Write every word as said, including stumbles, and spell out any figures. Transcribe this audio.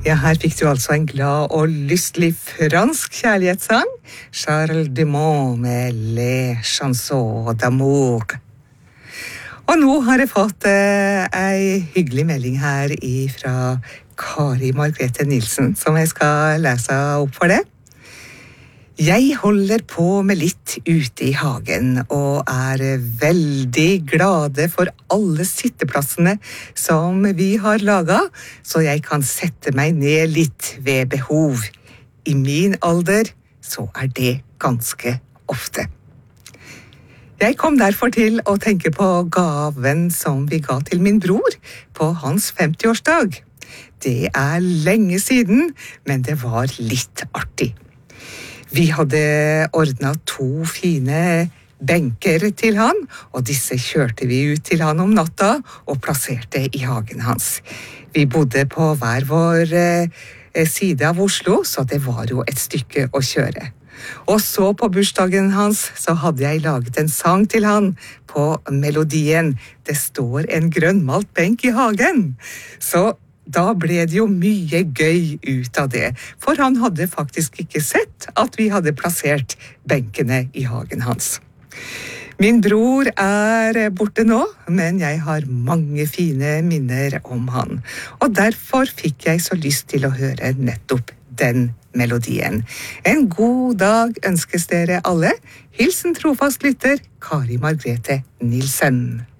Ja, her fikk du altså en glad og lystlig fransk kjærlighetssang. Charles Dumont med Les Chansons d'amour. Og nå har jeg fått eh, ei hyggelig melding her fra Kari Margrethe Nilsen, som jeg skal lese opp for det. Jeg holder på med litt ute i hagen, og er veldig glade for alle sitteplassene som vi har laget, så jeg kan sette meg ned litt ved behov. I min alder så er det ganske ofte. Jeg kom derfor til å tenke på gaven som vi ga til min bror på hans femtiårsdag. Det er lenge siden, men det var litt artig. Vi hadde ordnet to fine benker til han, og disse kjørte vi ut til han om natta og plasserte i hagen hans. Vi bodde på hver vår eh, side av Oslo, så det var jo et stykke å kjøre. Og så på bursdagen hans så hadde jeg laget en sang til han på melodien «Det står en grønnmalt benk i hagen». Så da ble det jo mye gøy ut av det, for han hadde faktisk ikke sett at vi hadde plassert benkene i hagen hans. Min bror er borte nå, men jeg har mange fine minner om han, og derfor fikk jeg så lyst til å høre nettopp den melodien. En god dag ønskes dere alle. Hilsen trofast lytter, Kari Margrethe Nilsen.